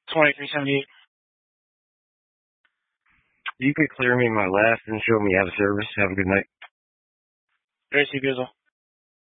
2378. You could clear me my left and show me out of service. Have a good night. Tracy Bizzle.